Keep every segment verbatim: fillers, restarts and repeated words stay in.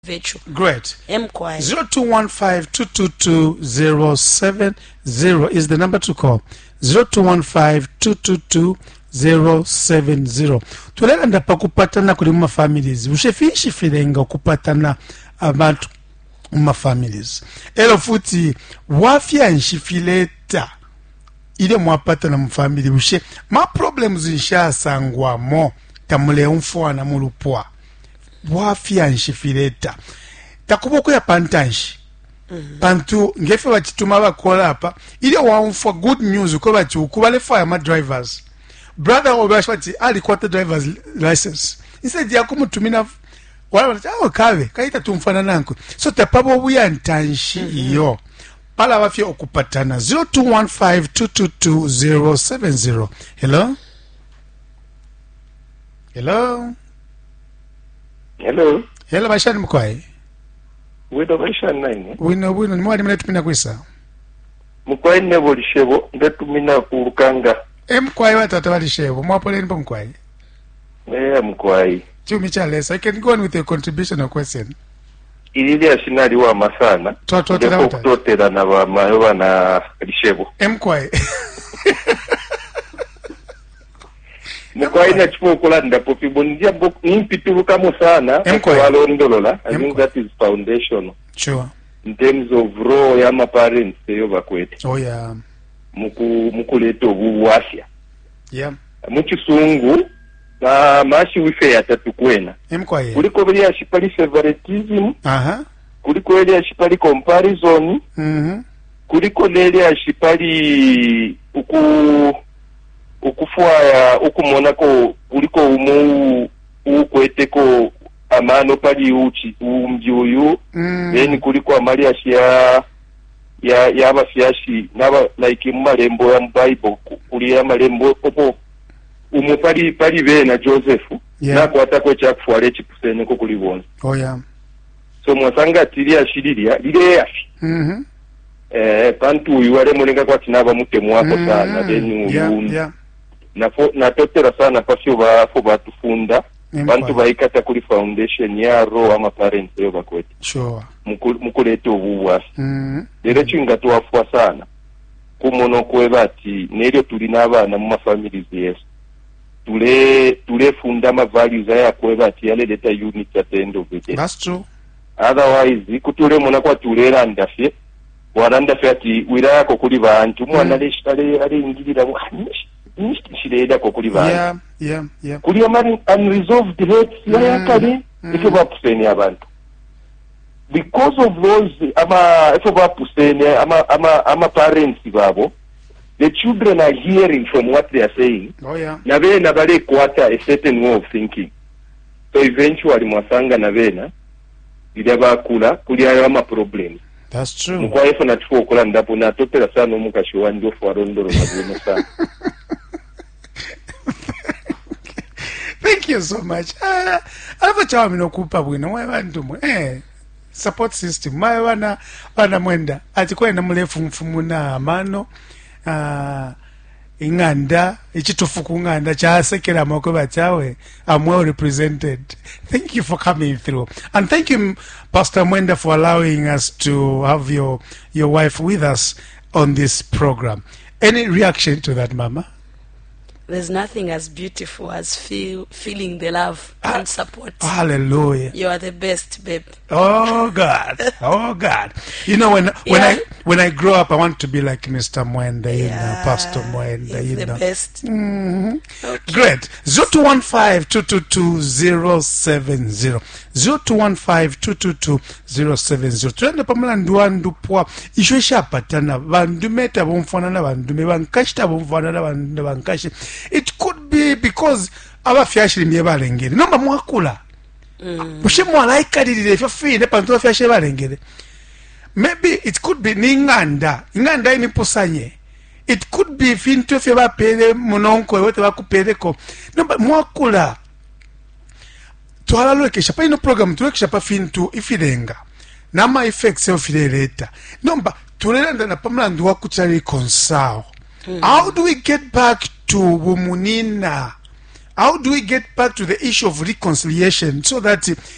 Virtue. Great. Mkwai. zero two one five two two two zero seven zero is the number to call. zero two one five two two two zero seven zero. Tulenda pakupatana kuli muma families. Ushefishi filenga kupatana abantu muma families. Elo futi wafia nshifileta ile mwapatana mfamily ushe ma problems nsha sangwa mo tamule umfwana mulupwa. Wafia nshifileta takuboko ya pantanshi mm -hmm. Pantu ngefe wachituma bakola hapa ile waumfwa good news uko bati ukubale fire ma drivers brother obashwati alikuwa the drivers license instead ya kumutumina wala wala awo kawe kaita tumfana nanku so tapabo buya ntanshi iyo mm -hmm. Pala wafia okupatana zero two one five two two two zero seven zero. Hello hello hello hello bashani mkwai wido bashani nine wino wino ni mwali mletumina kwisa mkwai nebo lishebo ndetumina kurukanga mkwai watata walishebo mwapole nipo mkwai yeah mkwai chumi chalesa. I can go on with a contribution or question. Ilili asinali wa masana twatotera kutotera na ba mayo na lishebo mkwai mkwai na chipo kulanda popi bondia bok nimpituruka mo sana kwa walondolola. I think that is foundation. Sure. In terms of raw ya ma parents yo bakwete. Oh yeah. Muku mukuleto buwafya. Yeah. Mukisungu na mashi wife yatatukwena. Mkwai. Kuliko bili ashipali favoritism. Aha. Kuliko ile ashipali comparison. Mhm. Kuliko ile ashipali uku ukufwaya ukumona ko kuliko umu ukweteko amano pali uchi umji uyu mm. Then kuliko amali ashia ya yaba fiashi naba like malembo ya Bible kuli ya malembo opo umu pali pali bena Joseph yeah. Na kwata ko chakufwale chipusene ko kuli bonza. Oh yeah. So mwasanga tili ashiriria lile yafi mhm eh pantu uyu wale mulinga kwa tinaba mutemu wako mm. Sana then uyu yeah, yeah. na fo na totera sana pasio ba fo batufunda bantu baikata kuri foundation ya ro ama parents yo bakwete sure mukulete obuwa mhm lero chinga twafwa sana kumono kwebati neryo tuli nabana mu families yes tule tule funda ma values ya kwebati yale data unit at the end of the day. That's true. Otherwise kutule mona kwa tulera ndafe waranda fati wilaya ko kuli bantu mwana mm. leshale ali ingirira muhanishi nishireda ko kuli bantu yeah yeah yeah kuli amari unresolved hate mm. ya kali mm. Ifo bapuseni abantu because of those ama ifo bapuseni ama ama ama parents babo the children are hearing from what they are saying. Oh yeah. Na bena bale kwata a certain way of thinking, so eventually mwasanga na bena bidaba kula kuli ayo ama problems. That's true. Mkwa ifo na chufo kula ndapo na topera sana umukashi wandofu warondoro mabuno sana. Thank you so much. Ah, alafu chawa minokupa bwina mwe bantu mwe eh support system mwe wana wana mwenda ati kwenda mulefu mfumu na amano ah inganda ichitufu kunganda cha sekera mako bachawe. I'm well represented. Thank you for coming through, and thank you Pastor Mwenda for allowing us to have your your wife with us on this program. Any reaction to that, Mama? There's nothing as beautiful as feel, feeling the love ah, and support. Hallelujah. You are the best, babe. Oh God. Oh God. You know, when when yeah. I when I grow up, I want to be like Mister Mwenda, yeah. You know, Pastor Mwenda, He's you the know. best. Mm-hmm. Okay. Great. zero two one five two two two zero seven zero. zero two one five two two two zero seven zero. Tuende pamela nduandu pwa. Isho shapatana. Vandumeta bumfanana vandume. Vankashita bumfanana vandume vankashi. It could be because aba fiashiri miye balengere. Nomba mwakula. Mm. Bushe mwalaika didide fya fine pantuwa fiashiri balengere. Maybe it could be ninganda. Inganda ini pusanye. It could be fintu fya bapele munonko yote bakupeleko. Nomba mwakula. Tuhala loke shapa ino program tuweke shapa fintu ifilenga. Nama effects yo fileleta. Nomba tulelanda na pamela nduwa kuchari konsao. Mm. How do we get back to Wumunina? How do we get back to the issue of reconciliation so that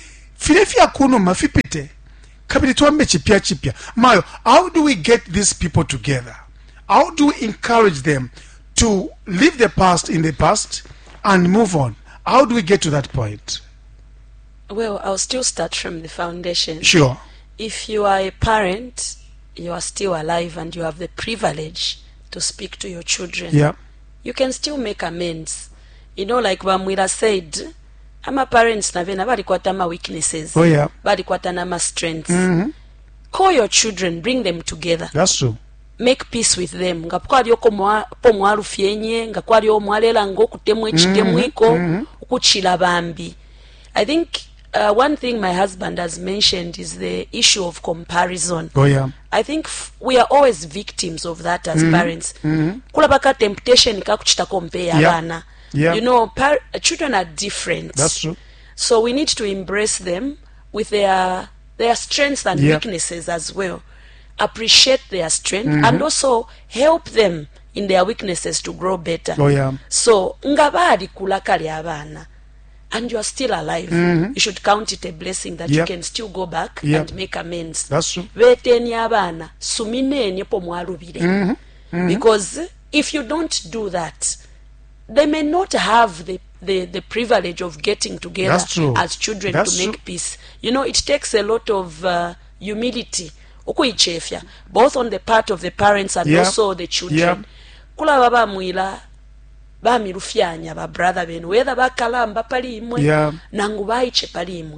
filefia kuno mafipite kabiri tuambe chipya chipya Mayo. How do we get these people together? How do we encourage them to leave the past in the past and move on? How do we get to that point? Well, I'll still start from the foundation. Sure. If you are a parent, you are still alive and you have the privilege to speak to your children, Yeah. you can still make amends. You know, like Bamwira said, ama parents na vena balikwata ama weaknesses. Oh, yeah. Balikwata na ama strengths. Mm-hmm. Call your children, bring them together. That's true. Make peace with them. Nga kwali oko mwa po mwalu fyenye, nga kwali o mwalela ngo kutemwe chitemwiko, mm-hmm. ukuchila bambi. I think uh, one thing my husband has mentioned is the issue of comparison. Oh yeah. I think f we are always victims of that as mm-hmm. parents. Mm-hmm. Kula baka temptation kakuchita compare Yeah. abana. Yeah. You know, par children are different. That's true. So we need to embrace them with their their strengths and Yeah. weaknesses as well. Appreciate their strength Mm-hmm. and also help them in their weaknesses to grow better. Oh yeah. So ngabali kulakali abana and you are still alive, Mm-hmm. you should count it a blessing that Yep. you can still go back Yep. and make amends. That's true. Beteni abana suminenye po mwalubire. Mm-hmm. Mm-hmm. Because if you don't do that, they may not have the the, the privilege of getting together That's true. as children That's to make true. peace. You know, it takes a lot of uh, humility, ukuichefya, both on the part of the parents and Yeah. also the children. Yeah. Kula baba mwila bamirufyanya ba brother benu whether bakalamba pali imwe Yeah. nangu baiche pali imwe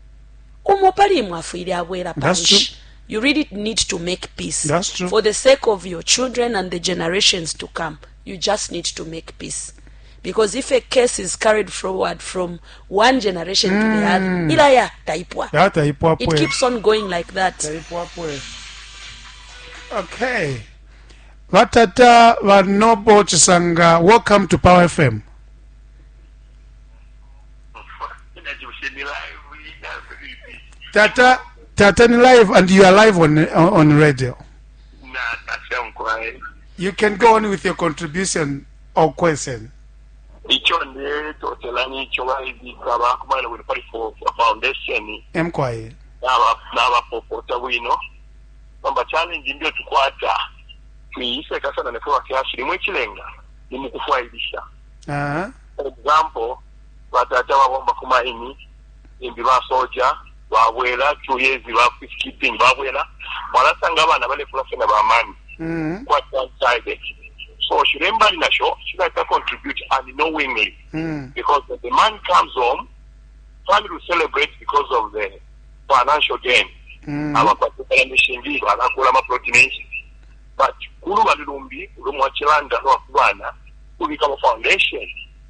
umo pali imwe afuiri abwera That's parish. true. You really need to make peace. That's true. For the sake of your children and the generations to come, you just need to make peace. Because if a case is carried forward from one generation to the other, ilaya taipwa. Hata ipo hapo. It keeps on going like that. Ipo hapo. Okay. Vatata Vanobo Chisanga, welcome to Power F M. Tata, Tata ni live and you are live on on radio. You can go on with your contribution or question. Icho ne totela ni icho bayibika bakumana ku pali for foundation Mkwaye. naba naba popota bwino kwamba challenge ndio tukwata tuise kasana ne kwa kiasi limwe kilenga ni mukufailisha. Uh-huh. For example, batata babomba kumaini imbi ba soja babwela two years ba fifteen babwela walasanga abana bale kulafena ba mani. Mm-hmm. Quite one-sided. So she remember in a show, she like to contribute unknowingly. Mm. Because when the man comes home, family will celebrate because of the financial gain. Mm. Our particular mission league, Alakula protein. But Kulu Lumbi, Lumwachilanda, no Kuana, who become a foundation,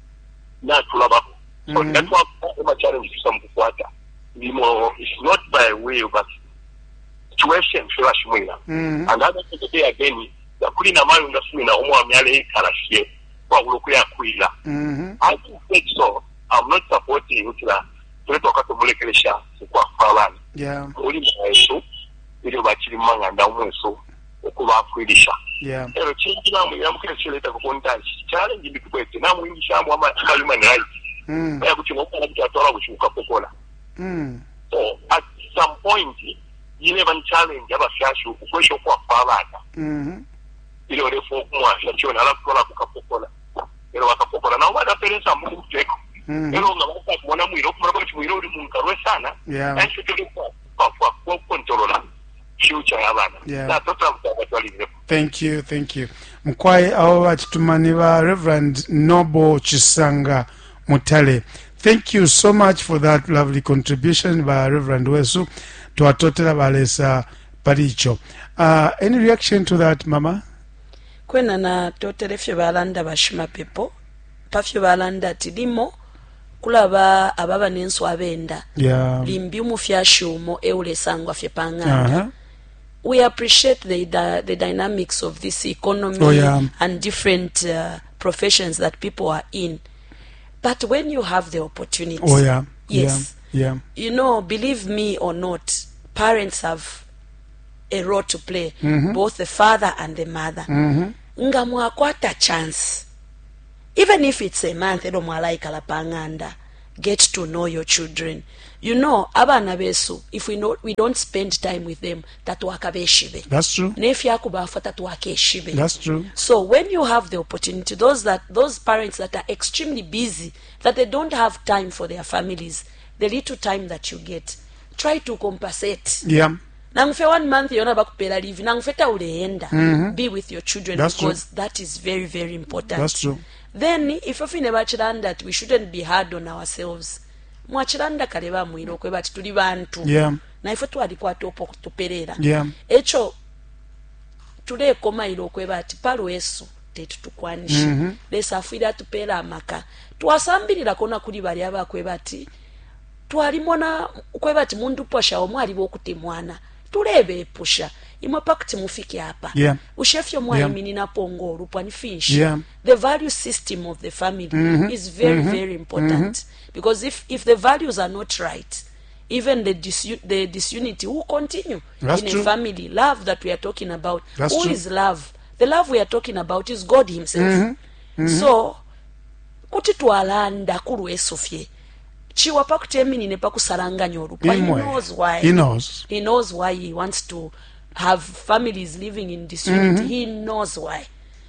not Kulabaku. So Mm. that's what my challenge to some quarter. It's not by way, but situation for Ashmina. Mm. And other thing today again, the Kulina Mayunda Swina, Omoamiale Karashie, Walukuya Kuila. Mm-hmm. I think that so. I'm not supporting Utila, Toka to Molekelesha, Sukwa Falan. Yeah. Only my so, video by Chilimanga and down so, Okuba Kwilisha. Yeah. Ero change now, we am going to let a contact challenge in the question. Now we shall want human rights. Mm. I have to open up the Torah which you can. Mm. So at some point, you never challenge about Shashu, question for Falata. Mm-hmm. You know, the folk more, Shachon, Alakola, Capocola. You know, Capocola. Now, what happens? I'm moving to Mm. you know, one of we don't know what we know the Munkarosana. Yeah. And should do for control future Havana. Yeah. That's what I'm Thank you, thank you. Mkwaye awa chitumaniwa Reverend Nobo Chisanga Mutale. Thank you so much for that lovely contribution by Reverend Wesu to atotela balesa paricho. Uh, any reaction to that, Mama? Kwena na totele fyo balanda bashima pepo. Pafyo balanda tilimo. Kulaba ababa nenso abenda. Yeah. Limbi umufyashumo eule sangwa fye panganda. Uh-huh. We appreciate the, the the dynamics of this economy Oh, yeah. and different uh, professions that people are in. But when you have the opportunity, Oh, yeah. yes, Yeah. you know, believe me or not, parents have a role to play, Mm-hmm. both the father and the mother. Mm-hmm. Nga mwakwata chance, even if it's a month, edo mwalaika la panganda, get to know your children. You know, abana besu, if we know we don't spend time with them, tatuwaka beshibe. That's true. Nefyakuba afa tatuwaka eshibe. That's true. So when you have the opportunity, those that those parents that are extremely busy, that they don't have time for their families, the little time that you get, try to compensate. Yeah. Nangfe one month yona bakupela leave, nangfe tauleenda. Mm-hmm. Be with your children. That's because true. that is very, very important. That's true. Then if you feel about that, we shouldn't be hard on ourselves. Mwachiranda kaleba mwiro kwe bati tuli bantu. Yeah. Na ifo tuwalikwata opo tuperera. Yeah. Echo tule koma ilo kwe bati palo esu tetu tukwanishi. Mm-hmm. Lesa afida tupera amaka. Tuwasambirira kona kuli bali aba kwe bati. Tuwalimona kwe bati mundu posha omwali bokuti mwana. Tulebe pusha. Imwe pakiti mufiki hapa. Yeah. Ushefyo mwa Yeah. imini na pongo rupani fish. Yeah. The value system of the family mm-hmm. is very, mm-hmm. very important. Mm-hmm. Because if, if the values are not right, even the disu- the disunity will continue. That's in true. a family. Love that we are talking about. That's Who true. is love? The love we are talking about is God himself. Mm-hmm. Mm-hmm. So, kuti tualanda kuru esofye. Chiwa pakutemini ne pakusaranganya olupa. He knows why. He knows. He knows why he wants to have families living in disunity. Mm-hmm. He knows why.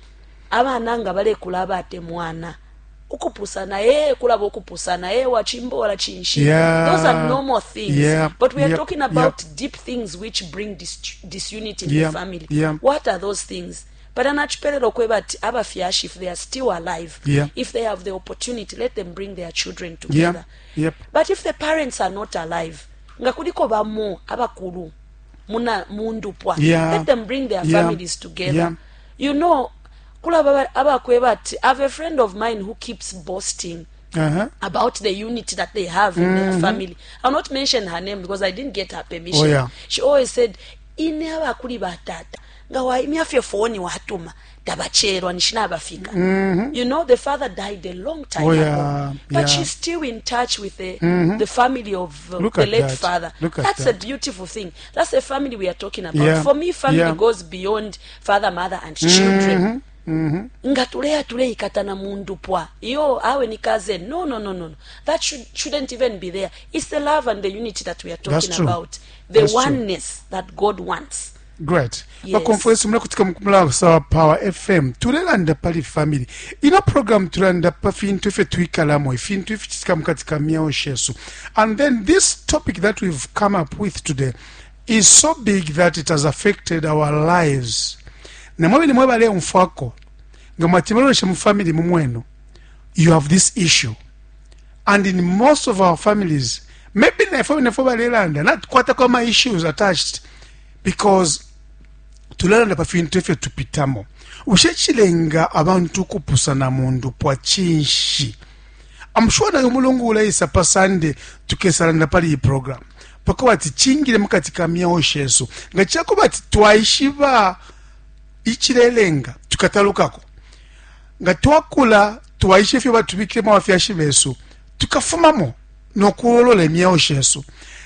Abana nga bale kulaba ate mwana. Ukupusana eh kulaba ukupusana eh wachimbola chinshi. Yeah. Those are normal things. Yeah. But we are Yep. talking about Yep. deep things which bring dis- disunity in Yeah. the family. Yeah. What are those things? But anachiperero kwebati abafyash if they are still alive. Yeah. If they have the opportunity, let them bring their children together. Yeah. Yep. But if the parents are not alive, nga kuliko bamu abakulu muna mundu pwa. Yeah. Let them bring their Yeah. families together. Yeah. You know, kula baba abakwebati, I have a friend of mine who keeps boasting Uh-huh. about the unity that they have in Mm-hmm. their family. I'll not mention her name because I didn't get her permission. Oh, yeah. She always said, ine abakuli batata nga waimyafye foni watuma tabacherwa nishina abafika. Mm-hmm. You know, the father died a long time Oh, ago. yeah. But Yeah. she's still in touch with the, Mm-hmm. the family of uh, Look the at late that. father. Look at That's that. a beautiful thing. That's the family we are talking about. Yeah. For me, family Yeah. goes beyond father, mother, and children. Mm-hmm. Mm-hmm. Nga tulea tulea ikatana mundu pwa yo awe ni kaze no no no no no that should shouldn't even be there. It's the love and the unity that we are talking That's true. about, the That's true. oneness that God wants. Great. Yes. Bakonferensi muna kutika mkumula sawa Power F M. Tulelanda pali family. Ino program tulanda pa fintu ife tuikalamo. Fintu ife chitika mkatika miao shesu. And then this topic that we've come up with today is so big that it has affected our lives. Na mwabi ni mweba leo mfako. Nga matimelo she mfamily mumweno. You have this issue. And in most of our families, maybe na family na family lelanda, not kwata kama issues attached. Because tulalanda pa fintu efe tupitamo ushechilenga abantu kupusana mundu pwa chinshi. I'm sure na umulungu ulaisa pa Sunday tukesalanda pali hii program paka wati chingile mkatika miao shesu nga chako bati twaishiba ichilelenga tukatalukako nga twakula twaishife batubikire mawafyashi besu tukafumamo nokuolola emiao shesu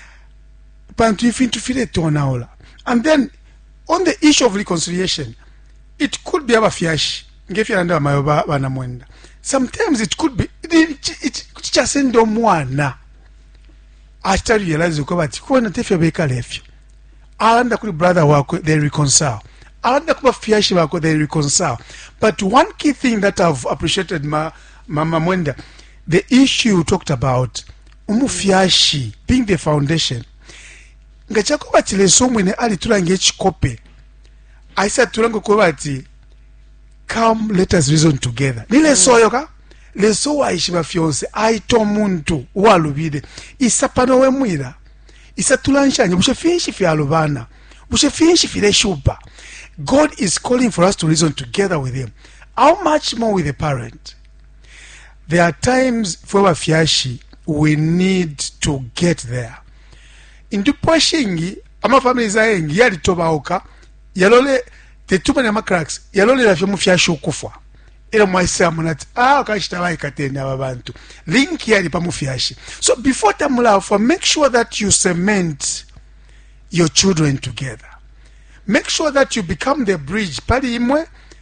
pantu ifintu file tonaola. And then on the issue of reconciliation, it could be abafyashi ngefyanda mayoba bana mwenda. Sometimes it could be it just ndo mwana after realize ko bati ko na tefe beka lefyo alanda kuli brother wako they reconcile, alanda kuba fyashi wako they reconcile. But one key thing that I've appreciated ma mama mwenda, the issue you talked about umufyashi being the foundation. Nga chako bati leso mwene ali tulange chikope aisa tulange ko bati come let us reason together. Ni leso yoka leso waishi bafyonse aito muntu walubide isapano we mwira isa tulanshanye bushe finshi fyalubana bushe finshi file shupa. God is calling for us to reason together with him. How much more with a parent? There are times for bafyashi we need to get there. Into pushing ama families ayengi yali tobauka yalole tetuma na cracks yalole la fyomu fyashu kufa ila mwaisa munati ah kashitabai katenda babantu link yali pamufyashi. So before tamula for make sure that you cement your children together, make sure that you become the bridge pali imwe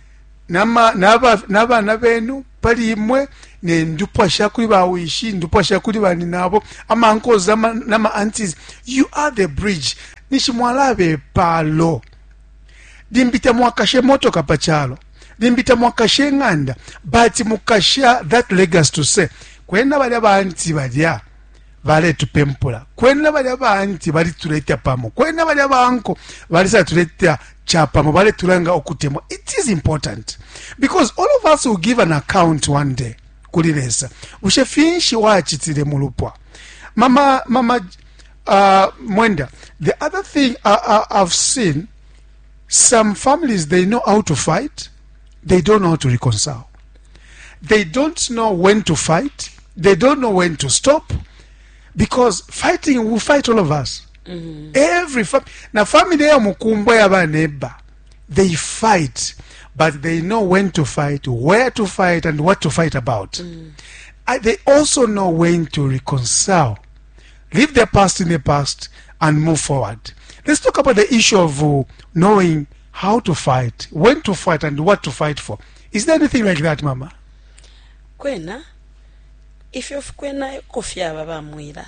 nama naba n'abaana benu bali imwe ne ndupasha kuri bawishi ndupasha kuri bani nabo amankoza nama aunties. You are the bridge. Nishimwalabe palo dimbita mwakashe moto kapachalo dimbita mwakashe nganda but mukasha that legacy to say kwena bali abanti balya vale tupempula kwena bali abanti bali tuleta pamo kwena bali abanko bali sa tuleta chapamo bali tulanga okutemo. It is important because all of us will give an account one day kulilesa ushefinshi wachitire mulupwa mama mama uh, Mwenda. The other thing I, I, I've seen, some families, they know how to fight, they don't know how to reconcile. They don't know when to fight, they don't know when to stop, because fighting will fight all of us. Mm-hmm. Every fam now family ya mukumbwa ya baneba, they fight, but they know when to fight, where to fight, and what to fight about. Mm. I, they also know when to reconcile. Leave the past in the past and move forward. Let's talk about the issue of uh, knowing how to fight, when to fight, and what to fight for. Is there anything like that, Mama? Kwena, if you've kwena kofia baba mwira,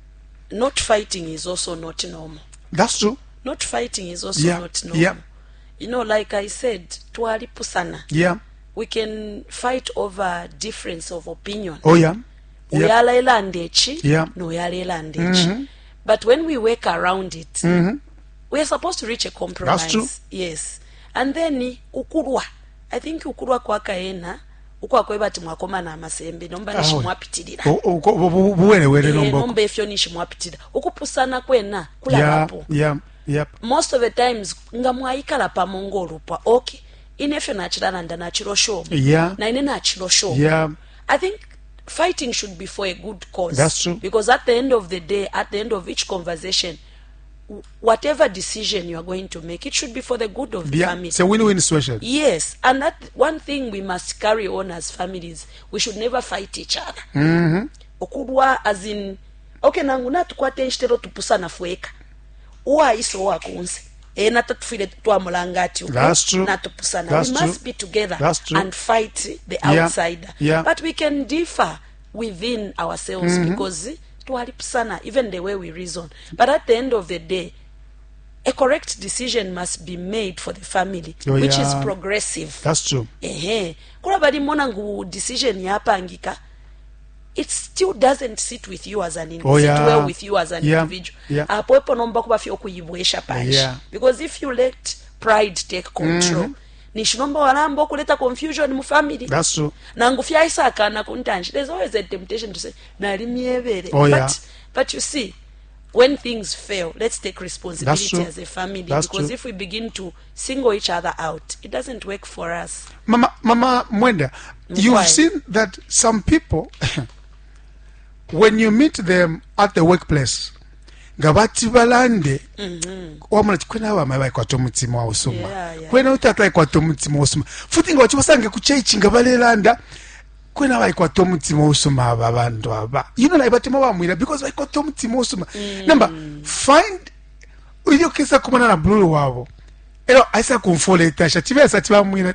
not fighting is also not normal. That's true. Not fighting is also yeah. not normal. Yeah. You know, like I said, tuwali pusana. Yeah. We can fight over difference of opinion. Oh yeah. Uyala elandechi, yeah. no uyala elandechi. Mm-hmm. But when we work around it, mm-hmm. we're supposed to reach a compromise. That's true. Yes. And then ukurwa. I think ukurwa kwa kaena ukwa kweba timwakoma na amasembe nomba ah, nishimwapitirira. Buwele wele nomba. Nomba efyo nishimwapitirira. Ukupusana kwena kula yeah, hapo. Yeah. Yep. Most of the times nga mwaikala pa mongo lupa. Okay. Inefyo nachirana nda nachiro show. Yeah. Na ine nachiro show. Yeah. I think fighting should be for a good cause. That's true. Because at the end of the day, at the end of each conversation, whatever decision you are going to make, it should be for the good of the yeah. family. It's a win-win situation. Yes. And that one thing we must carry on as families, we should never fight each other. Mm-hmm. Okudwa as in, okay, nangu na tukwate nshitero tupusana fueka. Uwa iso wakunse. E na tatufile tuamulanga ati uko. That's true. Na tupusana. That's we true. must be together That's true. and fight the yeah. outsider. Yeah. But we can differ within ourselves mm-hmm. because tualipusana, even the way we reason. But at the end of the day, a correct decision must be made for the family, oh, which yeah. is progressive. That's true. Ehe. Kula bali mona ngu decision yapa angika, it still doesn't sit with you as an individual, oh, yeah. sit well with you as an yeah. individual. Yeah. Apo epo nomba kuba fyo kuyibwesha panchi. Yeah. Because if you let pride take control, mm-hmm. nishinomba walambo kuleta confusion mu family. That's true. Na ngufya isaka na kuntanji. There's always a temptation to say, nalimiebere. Oh, but, yeah. but you see, when things fail, let's take responsibility as a family. That's because true. if we begin to single each other out, it doesn't work for us. Mama, Mama Mwenda, you've Why? seen that some people, when you meet them at the workplace, ngabati balande wamuna kwena abama bakwata omutima osoma kwena utata kwata omutima osoma futi ngo chibasange ku church ngabalelanda kwena bakwata omutima osoma aba bantu aba you know like batima bamwira because bakwata omutima osoma number find uyo kesa kumana na blue wabo ero aisa kumfoleta shatibesa tibamwira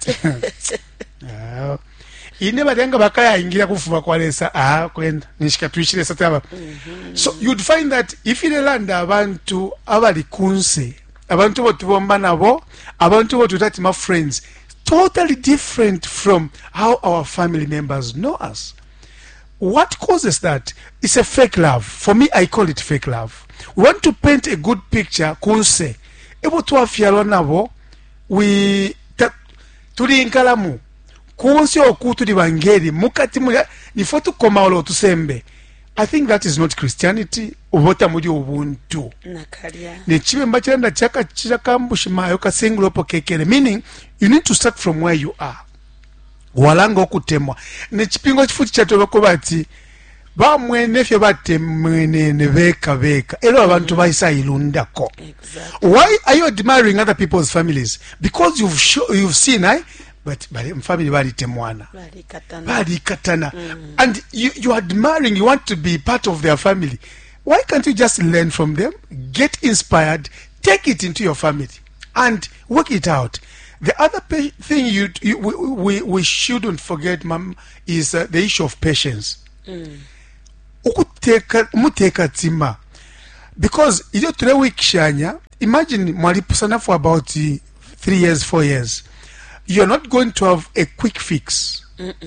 ah ine badanga bakaya ingira kufuba kwalesa ah kwenda nishika tuishire sataba mm-hmm. So you'd find that if in land abantu abali kunse abantu botubomba nabo abantu botutati my friends totally different from how our family members know us. What causes that? It's a fake love. For me, I call it fake love. We want to paint a good picture kunse ebo tuafyalwa nabo we tuli nkalamu kunsi okutuli bangeri mukati muya nifotu komalo tusembe. I think that is not Christianity obota muri ubuntu nakalia ne chibe mbachanda chaka chirakambushi mayo kasenglo pokekele meaning you need to start from where you are walanga okutemwa ne chipingo chifuti chatolo ko bati bamwene fye batemwene ne beka beka ero abantu bayisa ilundako. Exactly. Why are you admiring other people's families? Because you've show, you've seen I but family bali temwana bali katana, bali katana. Mm. And you you admiring, you want to be part of their family. Why can't you just learn from them, get inspired, take it into your family and work it out? The other pa- thing you, you we, we, we shouldn't forget, ma'am, is uh, the issue of patience. Ukuteka muteka tima, because iyo tulewikishanya. Imagine mwalipusana for about uh, three years, four years. You're not going to have a quick fix.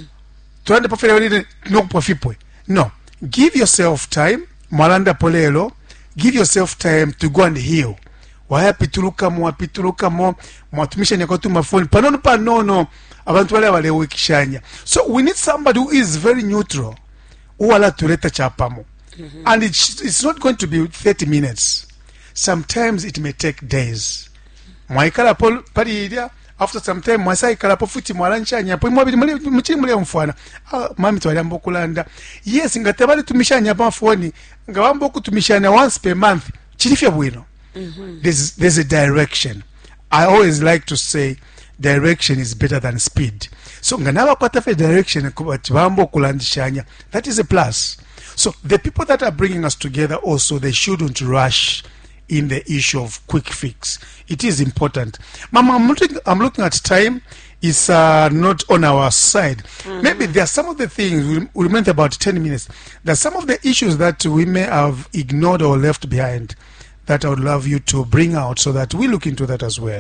No, give yourself time. Malanda polelo, give yourself time to go and heal. Wahapituluka mo, wapituluka mo, mwatumisha nyakotu mafoni. Panono panono, abantu wale wale wikishanya. So we need somebody who is very neutral. Uwala tuleta chapamo. Mm-hmm. And it's, it's not going to be thirty minutes. Sometimes it may take days. Mwaikala pol paridia. After some time, mwasa ikala po futi mwalanchanya. Po mwabidi mchini mwile mfwana. Ah, mami tuwali ambo kulanda. Yes, nga tabali tumishanya hapa mfoni. Nga wambo kutumishanya once per month. Chilifia buino. Mm-hmm. There's, there's a direction. I always like to say direction is better than speed. So nga nawa kwa tafe direction wambo kulandishanya. That is a plus. So the people that are bringing us together also, they shouldn't rush in the issue of quick fix. It is important. Mama, I'm looking, I'm looking at time. It's uh, not on our side. Mm-hmm. Maybe there are some of the things, we, we meant about ten minutes. There are some of the issues that we may have ignored or left behind that I would love you to bring out so that we look into that as well.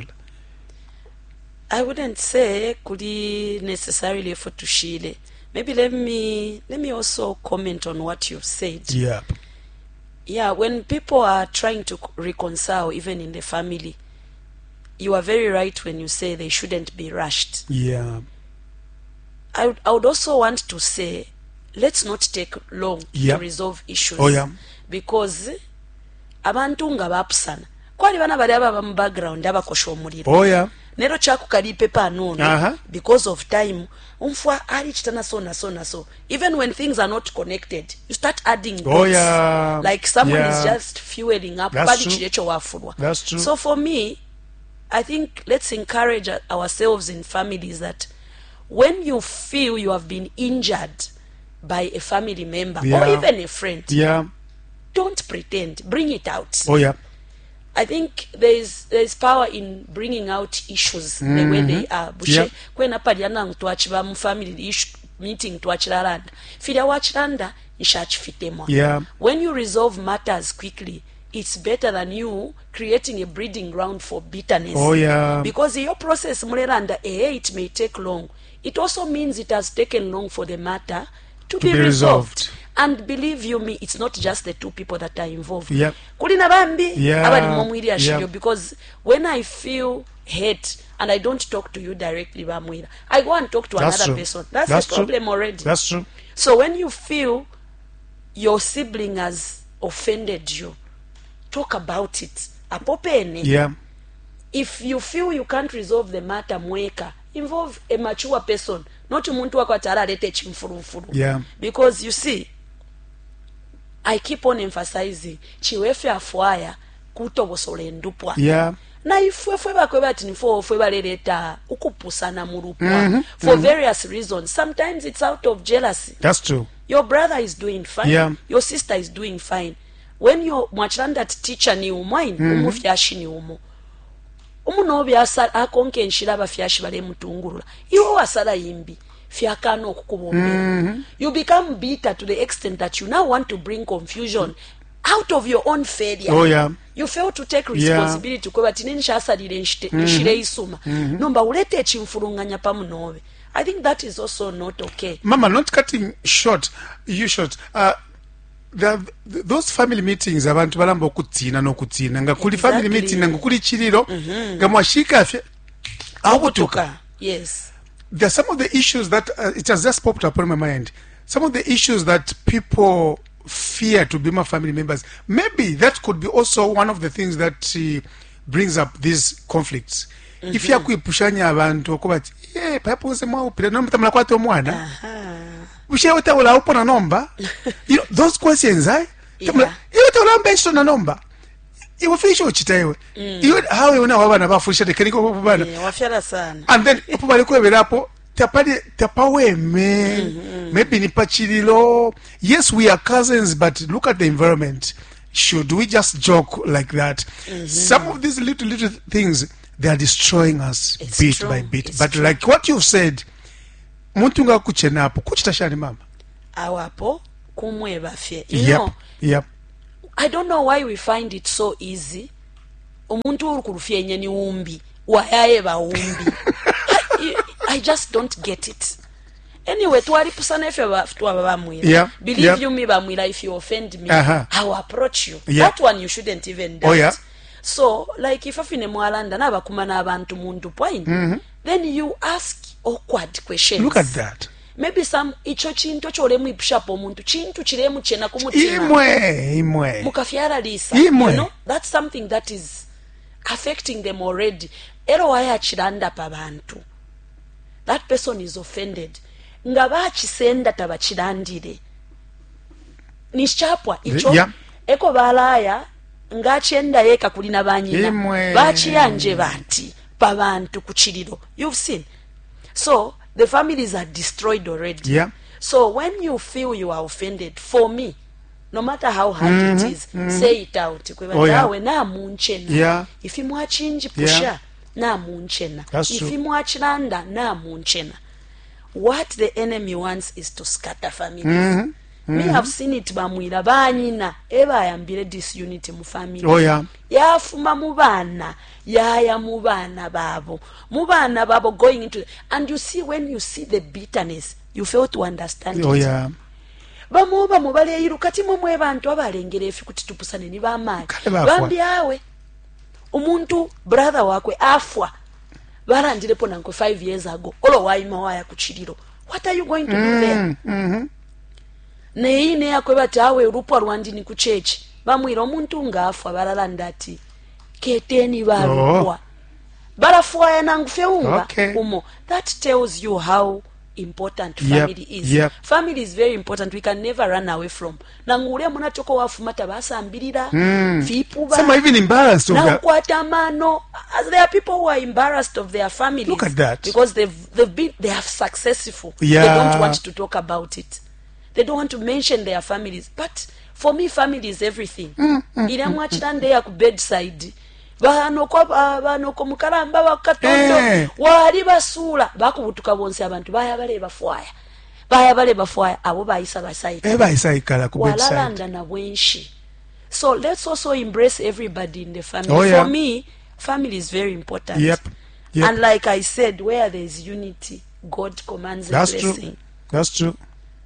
I wouldn't say kuli necessarily for tushile. Maybe let me let me also comment on what you've said. Yeah. Yeah, when people are trying to reconcile, even in the family, you are very right when you say they shouldn't be rushed. Yeah. I would, I would also want to say, let's not take long yeah. to resolve issues. Oh, yeah. Because abantu nga bapusana. Kwali bana bali aba mu background abakosha omuliro. Oh, yeah. Nero chakukali pepa nono. Uh-huh. Because of time. Umfwa ali chitana so na so na so. Even when things are not connected, you start adding oh, dots. Yeah. Like someone yeah. is just fueling up. That's true. That's true. So for me, I think let's encourage ourselves in families that when you feel you have been injured by a family member yeah. or even a friend, yeah. don't pretend. Bring it out. Oh yeah. I think there is there is power in bringing out issues mm-hmm. the way they are. Bushe kwena paliana mtuachiba mu family issue meeting tuachiranda. Fida wachiranda ishachifitemo. Yeah. When you resolve matters quickly, it's better than you creating a breeding ground for bitterness. Oh yeah. Because your process mulelanda eh it may take long. It also means it has taken long for the matter to, to be, be resolved. resolved. And believe you me, it's not just the two people that are involved. Yep. Kulina bambi yeah. abali momwiri ashiro yep. because when I feel hate and I don't talk to you directly bamwira, I go and talk to That's another true. person. That's, That's the problem true. already. That's true. So when you feel your sibling has offended you, talk about it. Apopene. Yeah. If you feel you can't resolve the matter, mweka. Involve a mature person, not umuntu wako atara lete chimfurufuru. Yeah. Because you see, I keep on emphasizing chiwefe afwaya kutobosole ndupwa. Yeah. Na ifwe fwe bakwe bati nifo fwe baleleta ukupusana mulupwa mm-hmm. for mm-hmm. various reasons. Sometimes it's out of jealousy. That's true. Your brother is doing fine. Yeah. Your sister is doing fine. When your mwachilanda teacher ni umwine, mm-hmm. umufyashi ni umu. Umu no byasa akonke nshira bafyashi bale mutungurula. Iwo wasala yimbi. Fiakano kukubombe. Mm-hmm. You become bitter to the extent that you now want to bring confusion out of your own failure. Oh yeah. You fail to take responsibility kwa bati nini shasalire nshire isuma. Mm-hmm. Nomba ulete chimfurunganya pamunowe. I think that is also not okay. Mama, not cutting short, you short. Uh, the, the, those family meetings abantu balamba okutina n'okutina nga kuli exactly. Family meeting nga kuli chiriro mm-hmm. nga mwashika afya akutuka. Yes. There are some of the issues that uh, it has just popped up on my mind. Some of the issues that people fear to be my family members. Maybe that could be also one of the things that uh, brings up these conflicts. Mm-hmm. If you kuipushanya abantu okubati eh papo nse mwa upira no mtamla kwato mwana. Aha. Ushe utaula upo na nomba. You know those questions eh? Tamla iyo utaula mbeso na nomba. Iwe fisho chitaewe. Mm. Iyo hawe una wabana bafusha tekaniko bana. Yeah, wafyala sana. And then upo bali kwebera hapo tapali tapaweme. Mm-hmm. Maybe ni pachirilo. Yes, we are cousins, but look at the environment. should we just joke like that? Mm-hmm. Some of these little little things, they are destroying us It's bit true. by bit. It's But true. like what you've said, muntu nga kuchenapo kuchitashani mama. awapo kumwe bafye. You Yep. know, Yep. I don't know why we find it so easy. Omuntu uri kurufye nyeni umbi wayaye ba umbi. I, I just don't get it. Anyway, twali pusana if you twaba bamwira. Yeah, Believe yeah. you me bamwira, if you offend me, Uh-huh. I will approach you. Yeah. That one you shouldn't even doubt. Oh, yeah. So, like if afine mwalanda na bakumana abantu mundu point, mm-hmm. then you ask awkward questions. Look at that. Maybe some icho chintu cholemu ipshapo omuntu chintu chiremu chena kumutima. Imwe, imwe. Mukafyara lisa. Imwe. You know, that's something that is affecting them already. Ero waya chiranda pa bantu. That person is offended. Nga bachisenda tabachirandire. Nishapwa icho. Yeah. Eko balaya nga chenda yeka kulina banyina. Imwe. Bachiyanje bati pa bantu kuchiriro. You've seen. So the families are destroyed already. Yeah. So when you feel you are offended, for me, no matter how hard Mm-hmm, it is, mm-hmm. say it out. Oh, yeah. Na munchena. Yeah. If you mwachinji pusha, Yeah. na munchena. That's If true. you mwachilanda, na munchena. What the enemy wants is to scatter families. Mm-hmm. Me have seen it bamwira banyina eba yambire disunity mu family. Oh, yeah. Yafuma mu bana, yaya mu bana babo. Mu bana babo going into, and you see when you see the bitterness, you fail to understand Oh it. yeah. Bamuba mubale yiru kati mu mwe bantu abalengere efi kuti tupusane ni bamayi. Kale bafwa. Bambi awe. Umuntu brother wakwe afwa. Barandirepo nanko five years ago. Olo waima waya kuchiriro. What are you going to do there? Mm-hmm. Neine yakwe bati awe urupwa rwandini ku church. Bamwira omuntu ngafwa balalanda ati keteni barupwa. Oh. Barafwa yanangu feunga Okay. umo. That tells you how important Yep, family is. yep. Family is very important. We can never run away from. Nangule muna choko wafumata basambirira. Mm. Fipuba. Some are even embarrassed of Na that. ukwatamano. As there are people who are embarrassed of their families. Look at that. Because they've they've been they have successful. Yeah. They don't want to talk about it. They don't want to mention their families. But for me, family is everything. Ile mwachitande ya ku bedside. Banoko banoko mukaramba bakatondo Eh. wali basula bakubutuka bonse abantu baya bale bafwaya. Baya bale bafwaya abo bayisa basaita. Eba isaikala ku bedside. Walalanda na bwenshi. So let's also embrace everybody in the family. Oh, yeah. For me, family is very important. Yep. Yep. And like I said, where there is unity, God commands That's a true. blessing. That's true.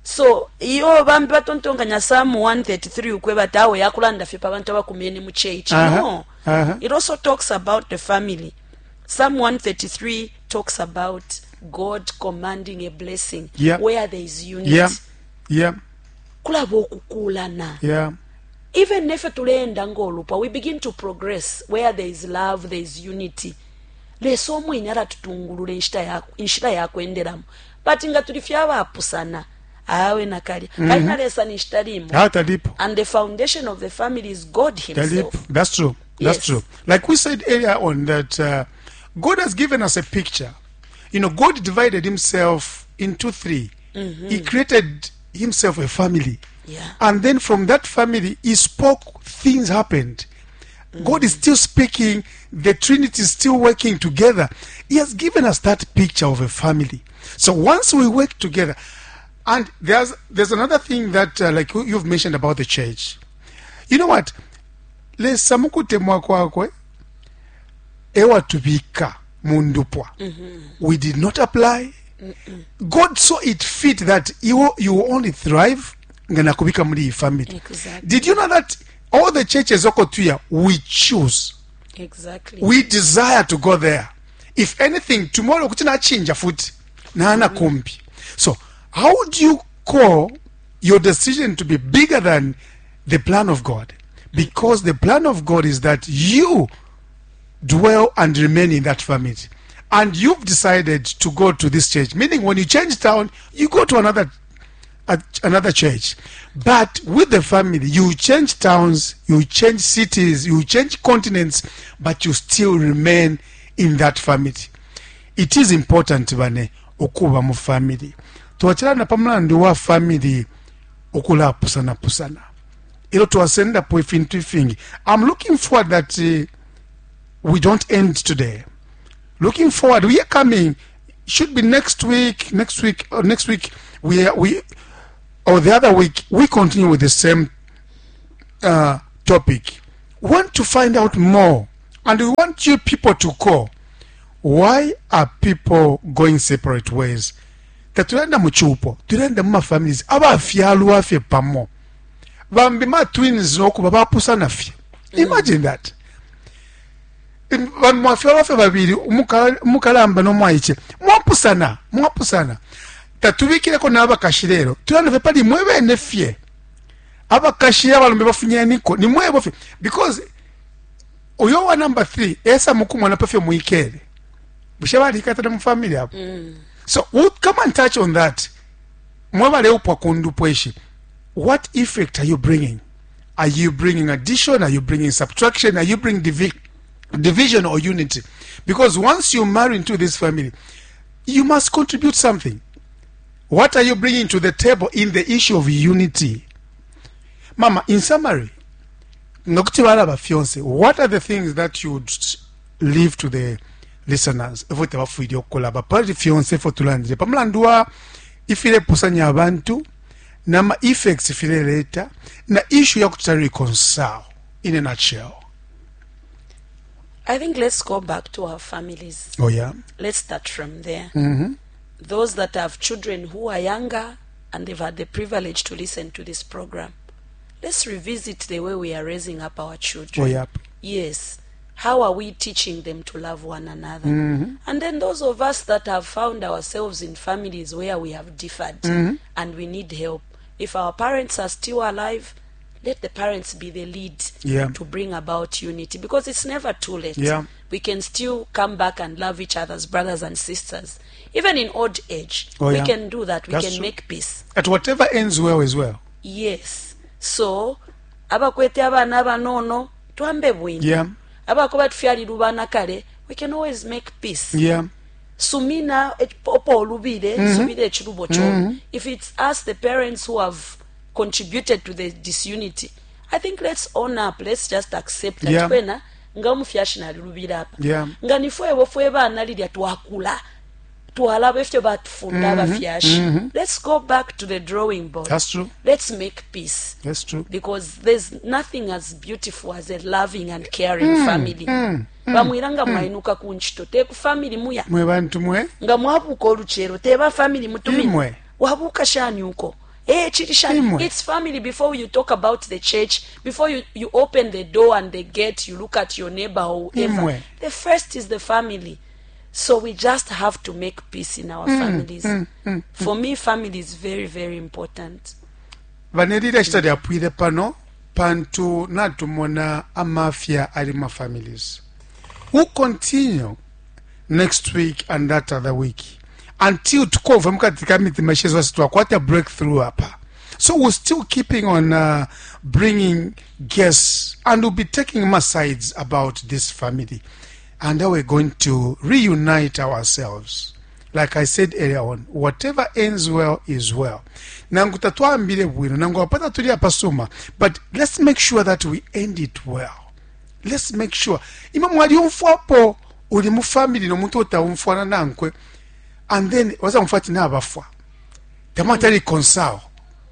So iyo bambi batontonganya Psalm one thirty-three ukwe batawe yakulanda fe abantu abakumene mu church. Uh-huh. No. Uh-huh. It also talks about the family. Psalm one thirty-three talks about God commanding a blessing Yeah. where there is unity. Yeah. Yeah. Kulaba okukulana. Yeah. Even nefe tulenda ngolupa, we begin to progress where there is love, there is unity. Leso omwini ara tutungulule inshita yako, inshita yako enderamu. But nga tulifya abapusana. Awe nakali. Mm-hmm. Kaina lesa nishita limu. Hata lipo. And the foundation of the family is God himself. Talipo. That's true. That's Yes. true. Like we said earlier on that uh, God has given us a picture. You know, God divided himself into three. Mm-hmm. He created himself a family. Yeah. And then from that family, he spoke, things happened. Mm-hmm. God is still speaking. The Trinity is still working together. He has given us that picture of a family. So once we work together, and there's there's another thing that uh, like you- you've mentioned about the church. You know what? Lesa mukutemwa kwakwe ewa tubika mundupwa. We did not apply. God saw it fit that you you will only thrive ngana kubika muri iyi family. Exactly. Did you know that all the churches oko tuya we choose, Exactly. we desire to go there. If anything, tomorrow kutina chinja futi na ana kumbi. So how do you call your decision to be bigger than the plan of God? Because the plan of God is that you dwell and remain in that family. And you've decided to go to this church. Meaning when you change town, you go to another uh, another church. But with the family, you change towns, you change cities, you change continents, but you still remain in that family. It is important bane okuba mu family. Tuachana na pamulandi wa family okula pusana pusana. ilo tuwasenda po ifintu ifingi. I'm looking forward that uh, we don't end today. Looking forward, we are coming. Should be next week, next week, or next week. We are, we, or the other week, we continue with the same uh, topic. We want to find out more, and we want you people to call. Why are people going separate ways? Tatulanda muchupo, tulanda mma families. Aba fialu afye pamo. Bambi ma twins noku baba pusa na fye. Imagine that. Bambi ma fialu afye babiri umukalamba no mwaiche. Mwapusana, mwapusana. Tatubikire ko naba kashirero. Tulanda fe pali mwewe ne fye. Aba kashira balumbe bafunye niko ni mwewe fye because oyo wa number three esa mukumwa na pafye muikere. Bushabali katana mu family hapo. Mm. So we'll come and touch on that. Mwabale upo kundupweshi. What effect are you bringing? Are you bringing addition? Are you bringing subtraction? Are you bringing divi division or unity? Because once you marry into this family, you must contribute something. What are you bringing to the table in the issue of unity? Mama, in summary, what are the things that you would leave to the listeners? Vote about video collab. Party fiance for tulandire. Pamlandua ifile pusanya abantu na ma effects ifile later na issue ya kutari reconcile in a nutshell. I think let's go back to our families. Oh yeah. Let's start from there. Mm-hmm. Those that have children who are younger and they've had the privilege to listen to this program, let's revisit the way we are raising up our children. Oh yeah. Yes. How are we teaching them to love one another? Mm-hmm. And then those of us that have found ourselves in families where we have differed mm-hmm. and we need help, if our parents are still alive, let the parents be the lead yeah. to bring about unity, because it's never too late. Yeah. We can still come back and love each other's brothers and sisters. Even in old age, oh, we yeah. can do that. We That's can true. make peace. At whatever ends well as well. Yes. So, abakwete abana banono, tuambe bwingi. Yeah. Abakuba tufyali lubana kale, we can always make peace. Yeah. Sumina opo olubire, mm-hmm. sumire ekirubo kyo. Mm-hmm. If it's us, the parents who have contributed to the disunity, I think let's own up. Let's just accept that. Yeah. Kwena nga omufyashi nali lubira apa. Yeah. Nga nifwe bofwe bana lilya twakula. Twalaba efyo batufunda abafyashi. Mm-hmm. Let's go back to the drawing board. That's true. Let's make peace. That's true. Because there's nothing as beautiful as a loving and caring mm, family. Mm, bamwira nga mm. mwainuka kunchito teku family muya mwe bantu mwe nga mwabuka oluchero teba family mutumini imwe wabuka shani uko eh chiri shani imwe. It's family. Before you talk about the church, before you you open the door and the gate, you look at your neighbor or whoever. Imwe. The first is the family. So we just have to make peace in our mm, families. mm, mm, For me, family is very, very important. Vanelira chitadi apwire pano pantu natumona amafia ali ma families. We'll continue next week and that other week until tukova mukatika miti mashezo asitwa quite a breakthrough hapa. So we're still keeping on uh, bringing guests, and we'll be taking more sides about this family, and how we're going to reunite ourselves. Like I said earlier on, whatever ends well is well. Nangu tatuambile bwino, nangu wapata tuli hapa suma, but let's make sure that we end it well. Let's make sure. Ima mwali umfuapo uli mu family no muntu otawumfuana nankwe, and then waza mfuati na abafwa. Tamata reconcile.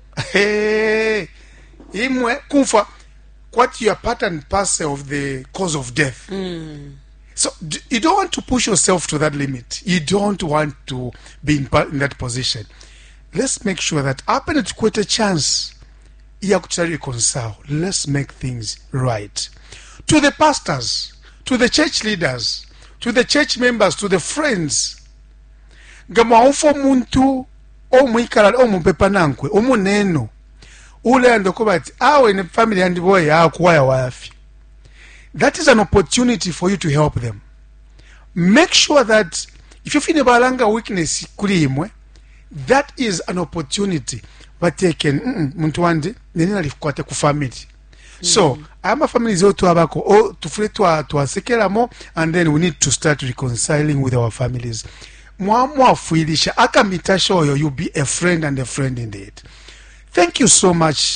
Hey, imwe kumfa what you are part and parcel of the cause of death. Mm. So d you don't want to push yourself to that limit. You don't want to be in, in that position. Let's make sure that happen to quite a chance ya kuchari reconcile. Let's make things right. To the pastors, to the church leaders, to the church members, to the friends. Gama ufo muntu omwikala omumpepa nankwe omuneno ule andokobati awe ne family and boy akuwaya wafi. That is an opportunity for you to help them. Make sure that if you feel balanga weakness kuli imwe, that is an opportunity bateken mm muntu wandi nenina lifukwate ku family. So ama families otu abako o tufule twa twasekeramo, and then we need to start reconciling with our families. Mwamwa fuilisha akamitasho yo, you be a friend and a friend indeed. Thank you so much,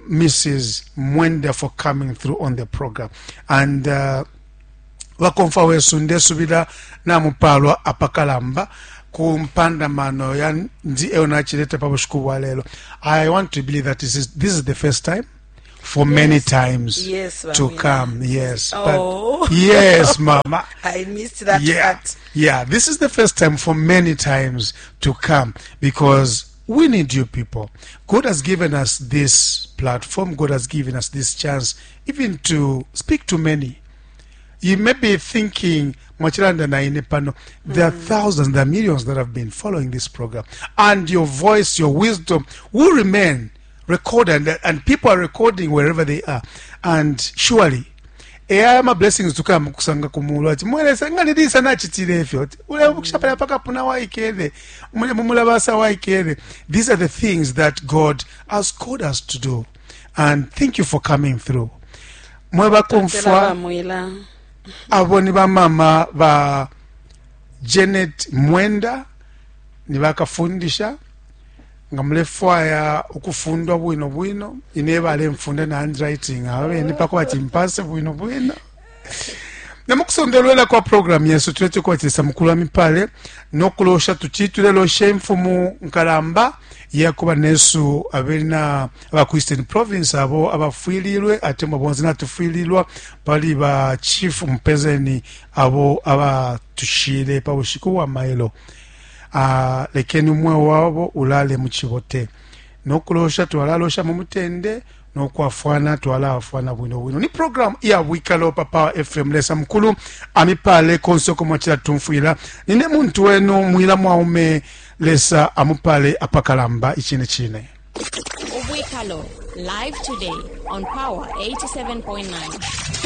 Missus Mwenda for coming through on the program. And uh, wakonfa wesunde subira na mupalwa apakalamba kumpanda mano ya ndi eona chilete pabushuku wa lelo. I want to believe that this is this is the first time for yes. many times yes, to Mamina. come. Yes. Oh. But yes, Mama. I missed that yeah. part. Yeah, this is the first time for many times to come because we need you people. God has given us this platform. God has given us this chance even to speak to many. You may be thinking, Mwachilanda na Inepano, there are thousands, there are millions that have been following this program. And your voice, your wisdom will remain recorded, and, and people are recording wherever they are. And surely, I am a blessings to come kusanga kumulu ati mwele sanga nidi sana chitire fyo ule kushapala paka puna wa ikele mwele mumula basa wa ikele. These are the things that God has called us to do, and thank you for coming through. Mweba kumfwa abo ni ba mama ba Janet Mwenda ni bakafundisha ngamlefwaya ukufundwa bwino bwino inebale mfunda na handwriting awe ni pako batimpase bwino bwino namukusondelwela kwa program yesu tulete kwa tisa mkulu amipale nokulosha tuchitule loshe mfumu nkalamba yakuba nesu abelina aba Eastern Province abo abafuilirwe atemba bonzi na tufuilirwa bali ba chief mpezeni abo aba tushire pa bushiku wa mailo. Uh, lekeni umwe wabo ulale muchibote nokulosha twalalosha mumutende nokwafwana twalafwana bwino bwino. Ni program ya wikalo papa F M lesa mkulu amipale konsoko mwachila tumfuila nine muntu wenu mwila mwaume lesa amupale apakalamba ichine chine Wikalo live today on Power eighty-seven point nine.